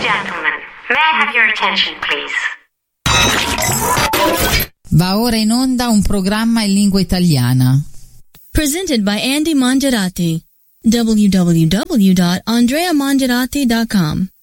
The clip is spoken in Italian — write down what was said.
gentlemen, may I have your attention, please? Va ora in onda un programma in lingua italiana. Presented by Andy Mangiarati. www.andreamangiarati.com